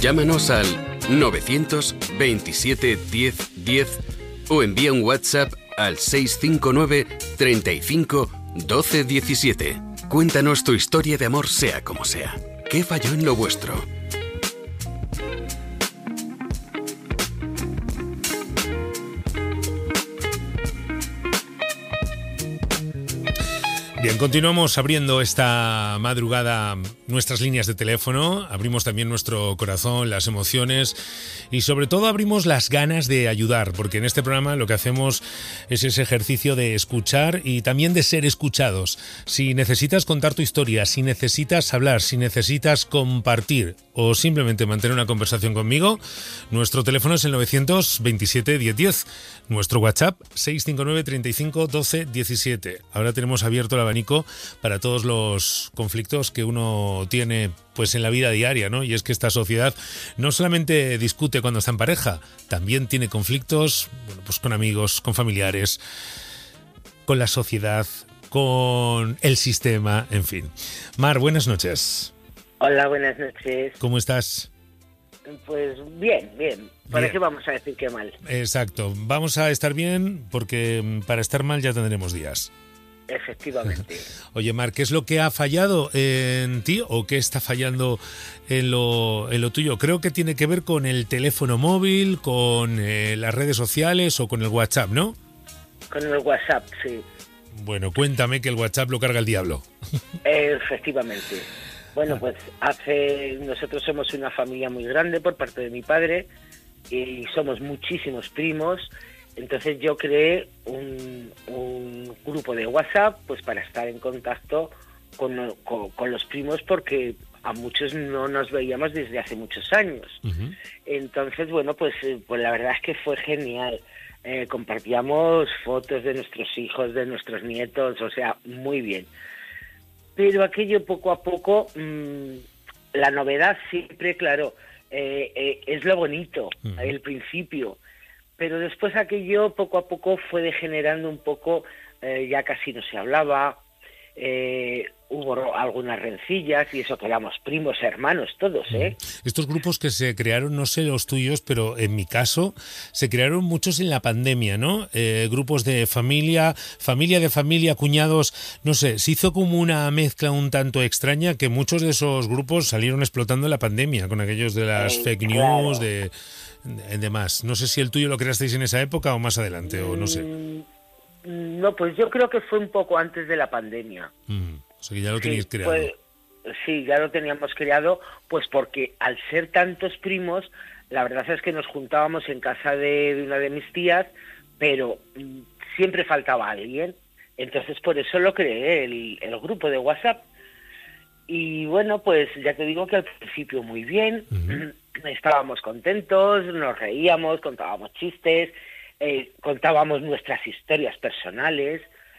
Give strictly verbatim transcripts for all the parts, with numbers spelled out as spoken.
Llámanos al novecientos veintisiete diez diez o envía un WhatsApp al seis cinco nueve treinta y cinco doce diecisiete. Cuéntanos tu historia de amor, sea como sea. ¿Qué falló en lo vuestro? Bien, continuamos abriendo esta madrugada nuestras líneas de teléfono, abrimos también nuestro corazón, las emociones y sobre todo abrimos las ganas de ayudar, porque en este programa lo que hacemos es ese ejercicio de escuchar y también de ser escuchados. Si necesitas contar tu historia, si necesitas hablar, si necesitas compartir o simplemente mantener una conversación conmigo, nuestro teléfono es el novecientos veintisiete diez diez, nuestro WhatsApp seis cinco nueve treinta y cinco doce diecisiete. Ahora tenemos abierto la para todos los conflictos que uno tiene pues en la vida diaria, ¿no? Y es que esta sociedad no solamente discute cuando está en pareja, también tiene conflictos, bueno, pues con amigos, con familiares, con la sociedad, con el sistema, en fin. Mar, buenas noches. Hola, buenas noches. ¿Cómo estás? Pues bien, bien. ¿Para bien. qué vamos a decir que mal? Exacto. Vamos a estar bien porque para estar mal ya tendremos días. Efectivamente. Oye, Mar, ¿qué es lo que ha fallado en ti o qué está fallando en lo, en lo tuyo? Creo que tiene que ver con el teléfono móvil, con eh, las redes sociales o con el WhatsApp, ¿no? Con el WhatsApp, sí. Bueno, cuéntame que el WhatsApp lo carga el diablo. Efectivamente. Bueno, pues hace nosotros somos una familia muy grande por parte de mi padre y somos muchísimos primos. Entonces yo creé un, un grupo de WhatsApp pues para estar en contacto con, con, con los primos porque a muchos no nos veíamos desde hace muchos años. Uh-huh. Entonces, bueno, pues, pues la verdad es que fue genial. Eh, compartíamos fotos de nuestros hijos, de nuestros nietos, o sea, muy bien. Pero aquello poco a poco, mmm, la novedad siempre, claro, eh, eh, es lo bonito, uh-huh. el principio. Pero después aquello poco a poco fue degenerando un poco, eh, ya casi no se hablaba, eh, hubo algunas rencillas y eso que éramos primos, hermanos, todos, ¿eh? Estos grupos que se crearon, no sé los tuyos, pero en mi caso se crearon muchos en la pandemia, ¿no? Eh, grupos de familia, familia de familia, cuñados, no sé, se hizo como una mezcla un tanto extraña que muchos de esos grupos salieron explotando en la pandemia, con aquellos de las eh, fake claro. news, de... demás. No sé si el tuyo lo creasteis en esa época o más adelante, o no sé. No, pues yo creo que fue un poco antes de la pandemia. Mm, o sea que ya lo teníais sí, creado. Pues, sí, ya lo teníamos creado, pues porque al ser tantos primos, la verdad es que nos juntábamos en casa de, de una de mis tías, pero mm, siempre faltaba alguien. Entonces por eso lo creé, el, el grupo de WhatsApp. Y bueno, pues ya te digo que al principio muy bien, uh-huh. estábamos contentos, nos reíamos, contábamos chistes, eh, contábamos nuestras historias personales,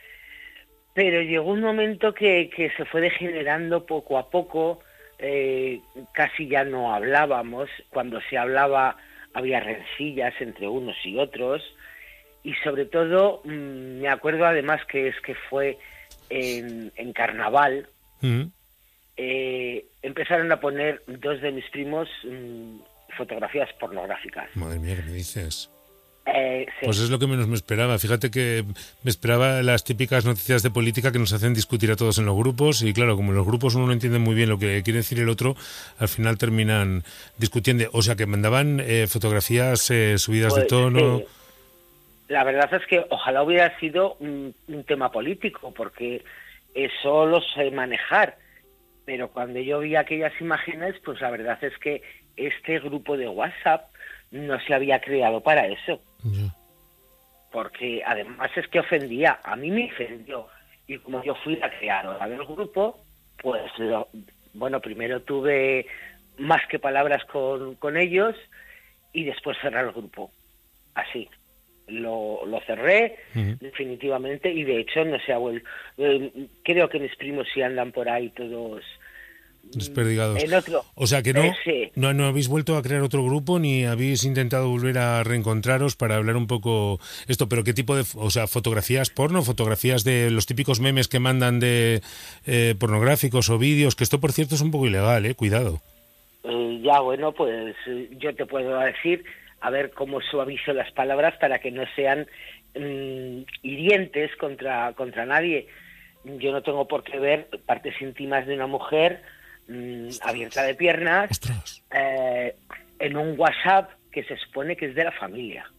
pero llegó un momento que, que se fue degenerando poco a poco, eh, casi ya no hablábamos, cuando se hablaba había rencillas entre unos y otros, y sobre todo mmm, me acuerdo además que es que fue en, en Carnaval, uh-huh. Eh, empezaron a poner dos de mis primos mmm, fotografías pornográficas. Madre mía, ¿qué me dices? Eh, sí. Pues es lo que menos me esperaba. Fíjate que me esperaba las típicas noticias de política que nos hacen discutir a todos en los grupos y claro, como en los grupos uno no entiende muy bien lo que quiere decir el otro, al final terminan discutiendo. O sea, que mandaban eh, fotografías eh, subidas pues, de tono... Sí. La verdad es que ojalá hubiera sido un, un tema político, porque eso lo sé manejar. Pero cuando yo vi aquellas imágenes, pues la verdad es que este grupo de WhatsApp no se había creado para eso. Yeah. Porque además es que ofendía, a mí me ofendió. Y como yo fui la creadora del grupo, pues lo, bueno, primero tuve más que palabras con, con ellos y después cerrar el grupo. Así. Lo, lo cerré uh-huh. definitivamente y de hecho no se ha vuelto. Eh, creo que mis primos sí andan por ahí todos desperdigados. En otro. O sea que no, eh, sí. no, no habéis vuelto a crear otro grupo ni habéis intentado volver a reencontraros para hablar un poco esto, pero qué tipo de, o sea, fotografías porno, fotografías de los típicos memes que mandan de eh, pornográficos o vídeos, que esto por cierto es un poco ilegal, eh, cuidado. Eh, y ya, bueno, pues yo te puedo decir, a ver cómo suavizo las palabras para que no sean mmm, hirientes contra, contra nadie. Yo no tengo por qué ver partes íntimas de una mujer mmm, abierta de piernas eh, en un WhatsApp que se supone que es de la familia.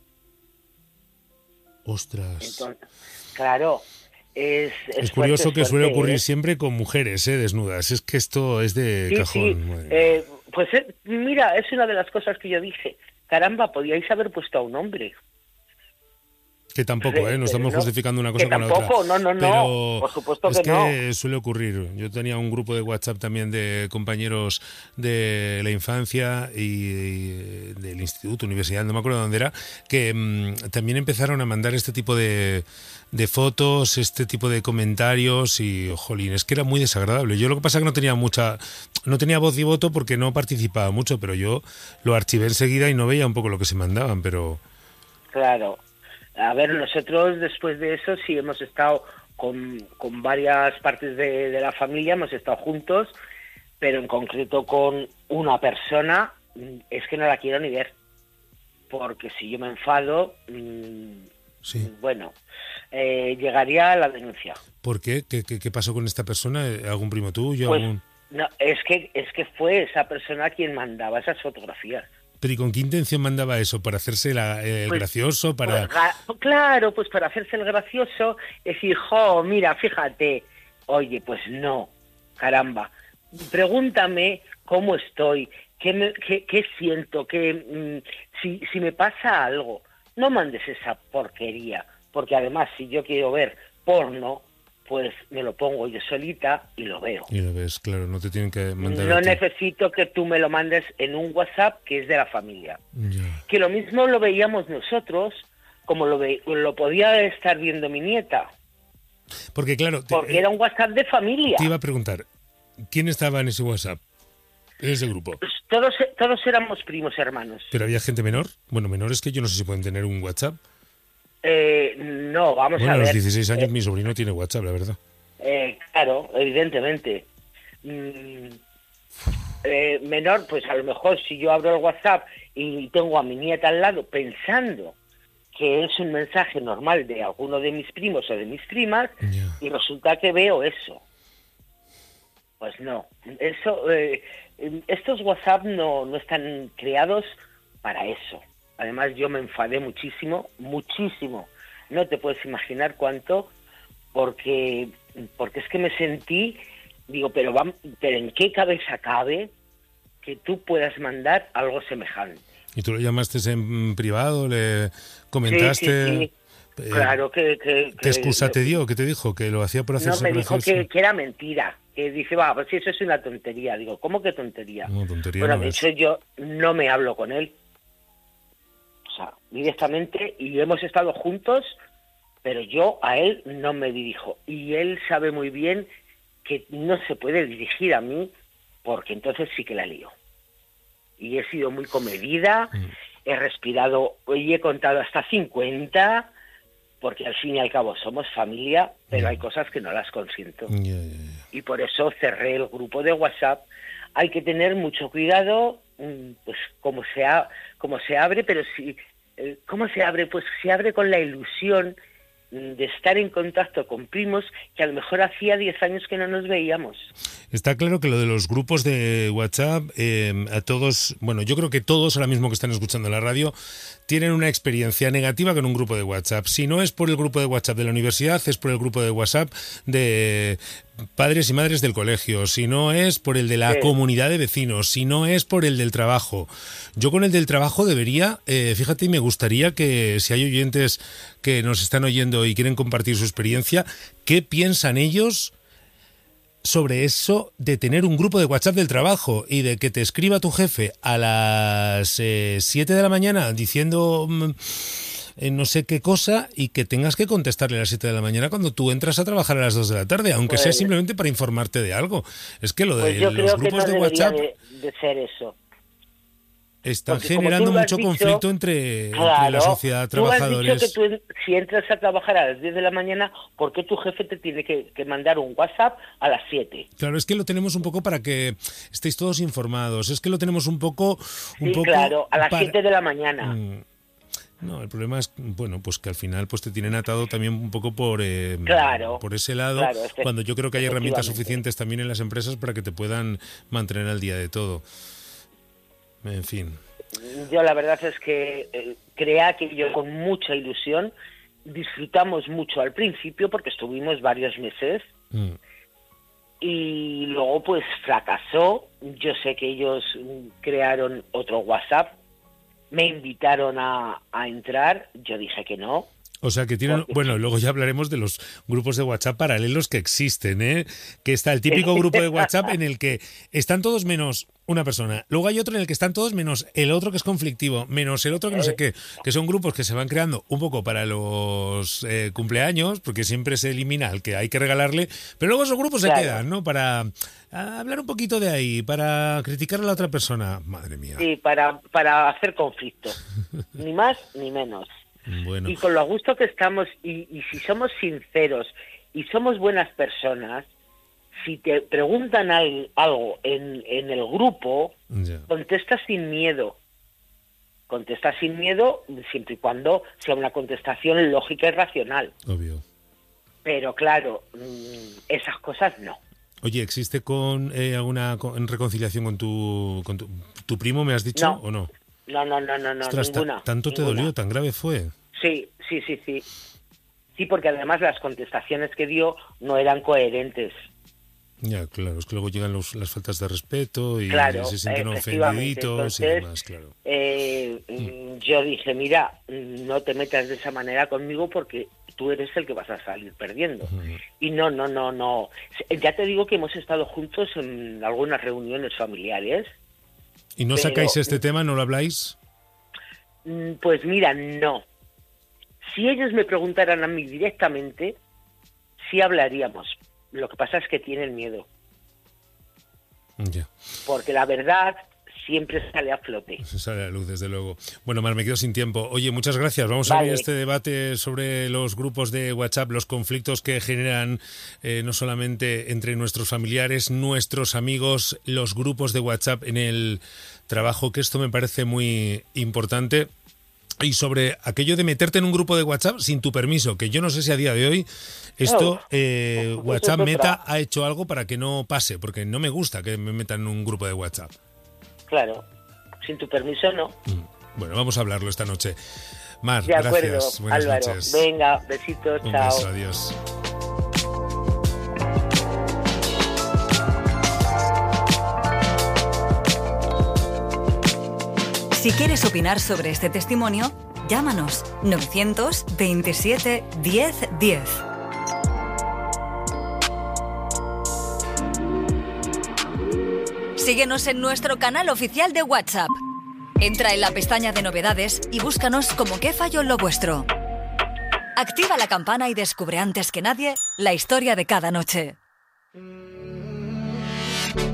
Ostras. Entonces, claro, es... Es, es curioso fuerte, que suele fuerte, ocurrir ¿eh? siempre con mujeres eh, desnudas. Es que esto es de sí, cajón. Sí. Eh, pues eh, mira, es una de las cosas que yo dije. Caramba, podíais haber puesto a un hombre. Que tampoco, ¿eh? No estamos no, justificando una cosa con tampoco, la otra. No, no, no, pero por supuesto es que, que no. suele ocurrir. Yo tenía un grupo de WhatsApp también de compañeros de la infancia y, y del instituto, universidad, no me acuerdo dónde era, que mmm, también empezaron a mandar este tipo de, de fotos, este tipo de comentarios y, jolín, es que era muy desagradable. Yo lo que pasa es que no tenía mucha, no tenía voz y voto porque no participaba mucho, pero yo lo archivé enseguida y no veía un poco lo que se mandaban, pero... Claro. A ver, nosotros después de eso sí hemos estado con, con varias partes de, de la familia, hemos estado juntos, pero en concreto con una persona es que no la quiero ni ver, porque si yo me enfado, sí. bueno, eh, llegaría a la denuncia. ¿Por qué? ¿Qué, qué, qué pasó con esta persona? ¿Algún primo tuyo? Pues, algún... no, es que, es que fue esa persona quien mandaba esas fotografías. ¿Pero y con qué intención mandaba eso? ¿Para hacerse la, el pues, gracioso? para pues, Claro, pues para hacerse el gracioso, decir, jo, mira, fíjate. Oye, pues no, caramba. Pregúntame cómo estoy, qué, me, qué, qué siento, qué, mmm, si, si me pasa algo. No mandes esa porquería, porque además si yo quiero ver porno, pues me lo pongo yo solita y lo veo. Y lo ves, claro, no te tienen que mandar. No necesito que tú me lo mandes en un WhatsApp que es de la familia. Ya. Que lo mismo lo veíamos nosotros, como lo, ve, lo podía estar viendo mi nieta. Porque claro... Te, Porque era un WhatsApp de familia. Te iba a preguntar, ¿quién estaba en ese WhatsApp? En ese grupo. Pues todos, todos éramos primos hermanos. ¿Pero había gente menor? Bueno, menores que yo no sé si pueden tener un WhatsApp. Eh, no, vamos bueno, a ver. Bueno, a los dieciséis años eh, mi sobrino tiene WhatsApp, la verdad. Eh, claro, evidentemente. Mm, eh, menor, pues a lo mejor si yo abro el WhatsApp y tengo a mi nieta al lado pensando que es un mensaje normal de alguno de mis primos o de mis primas, yeah. y resulta que veo eso. Pues no. Eso, eh, estos WhatsApp no, no están creados para eso. Además, yo me enfadé muchísimo, muchísimo. No te puedes imaginar cuánto, porque porque es que me sentí, digo, pero, va, pero ¿en qué cabeza cabe que tú puedas mandar algo semejante? ¿Y tú lo llamaste en privado? ¿Le comentaste? Sí, sí, sí. Eh, claro que... que, que ¿Qué excusa te dio? ¿Qué te dijo? ¿Que lo hacía por hacerse No, me dijo gracioso? que, que era mentira. Que dice, va, pues si eso es una tontería. Digo, ¿cómo que tontería? No, tontería bueno, no de es. hecho yo no me hablo con él. O sea, directamente, y hemos estado juntos, pero yo a él no me dirijo. Y él sabe muy bien que no se puede dirigir a mí, porque entonces sí que la lío. Y he sido muy comedida, mm. he respirado, y he contado hasta cincuenta, porque al fin y al cabo somos familia, pero yeah. hay cosas que no las consiento. Yeah, yeah, yeah. Y por eso cerré el grupo de WhatsApp. Hay que tener mucho cuidado, pues como se, ha, como se abre, pero si, ¿cómo se abre? Pues se abre con la ilusión de estar en contacto con primos que a lo mejor hacía diez años que no nos veíamos. Está claro que lo de los grupos de WhatsApp, eh, a todos, bueno, yo creo que todos ahora mismo que están escuchando la radio tienen una experiencia negativa con un grupo de WhatsApp. Si no es por el grupo de WhatsApp de la universidad, es por el grupo de WhatsApp de padres y madres del colegio, si no es por el de la sí. comunidad de vecinos, si no es por el del trabajo. Yo con el del trabajo debería, eh, fíjate, y me gustaría que si hay oyentes que nos están oyendo y quieren compartir su experiencia, ¿qué piensan ellos sobre eso de tener un grupo de WhatsApp del trabajo y de que te escriba tu jefe a las eh, siete de la mañana diciendo mm, eh, no sé qué cosa y que tengas que contestarle a las siete de la mañana cuando tú entras a trabajar a las dos de la tarde, aunque pues, sea simplemente para informarte de algo? Es que lo de pues yo los creo grupos que no de WhatsApp... De, de ser eso. están Porque, como generando tú lo has mucho dicho, conflicto entre, claro, entre la sociedad, trabajadores. Tú has dicho que tú, si entras a trabajar a las diez de la mañana, ¿por qué tu jefe te tiene que, que mandar un WhatsApp a las siete? Claro, es que lo tenemos un poco para que estéis todos informados. Es que lo tenemos un poco... Un Sí, poco claro, a las para... siete de la mañana. Mm. No, el problema es, bueno, pues que al final pues te tienen atado también un poco por eh, Claro, por ese lado, claro, este, cuando yo creo que hay herramientas efectivamente. suficientes también en las empresas para que te puedan mantener al día de todo. En fin. Yo la verdad es que eh, creé aquello con mucha ilusión, disfrutamos mucho al principio porque estuvimos varios meses Mm. y luego pues fracasó. Yo sé que ellos crearon otro WhatsApp, me invitaron a, a entrar, yo dije que no. O sea que tienen, bueno, luego ya hablaremos de los grupos de WhatsApp paralelos que existen, ¿eh? Que está el típico grupo de WhatsApp en el que están todos menos una persona. Luego hay otro en el que están todos menos el otro que es conflictivo, menos el otro que no sé qué, que son grupos que se van creando un poco para los eh, cumpleaños, porque siempre se elimina al que hay que regalarle, pero luego esos grupos Claro. se quedan, ¿no? Para hablar un poquito de ahí, para criticar a la otra persona. Madre mía. Sí, para, para hacer conflicto, ni más ni menos. Bueno. Y con lo a gusto que estamos, y, y si somos sinceros y somos buenas personas, si te preguntan al, algo en, en el grupo, Ya. contesta sin miedo. Contesta sin miedo siempre y cuando sea una contestación lógica y racional. Obvio. Pero claro, mmm, esas cosas no. Oye, ¿existe con eh, alguna con- reconciliación con tu, con tu tu primo, me has dicho, No. o no? No, no, no, no, no, Ostras, ta- ninguna. ¿tanto te ninguna. dolió? ¿Tan grave fue? Sí, sí, sí, sí. Sí, porque además las contestaciones que dio no eran coherentes. Ya, claro, es que luego llegan los, las faltas de respeto y Claro, se sienten efectivamente. ofendiditos y Entonces, demás, claro. eh, mm. yo dije, mira, no te metas de esa manera conmigo porque tú eres el que vas a salir perdiendo. Ujú. Y no, no, no, no. Ya te digo que hemos estado juntos en algunas reuniones familiares. ¿Y no pero- sacáis este tema, no lo habláis? Mm, Pues mira, no. Si ellos me preguntaran a mí directamente, sí hablaríamos. Lo que pasa es que tienen miedo, Ya, porque la verdad siempre sale a flote. se sale a la luz, desde luego. Bueno, Mar, me quedo sin tiempo. Oye, muchas gracias. Vamos a Vale. abrir este debate sobre los grupos de WhatsApp, los conflictos que generan eh, no solamente entre nuestros familiares, nuestros amigos, los grupos de WhatsApp en el trabajo, que esto me parece muy importante. Y sobre aquello de meterte en un grupo de WhatsApp sin tu permiso, que yo no sé si a día de hoy esto, Oh, eh, eso WhatsApp es otra. Meta ha hecho algo para que no pase, porque no me gusta que me metan en un grupo de WhatsApp. Claro, sin tu permiso no. Mm. Bueno, vamos a hablarlo esta noche. Mar, De acuerdo, gracias. Buenas Álvaro. noches. Venga, besitos, Un chao. beso, adiós. Si quieres opinar sobre este testimonio, llámanos novecientos veintisiete diez diez. Síguenos en nuestro canal oficial de WhatsApp. Entra en la pestaña de novedades y búscanos como ¿Qué falló en lo vuestro? Activa la campana y descubre antes que nadie la historia de cada noche.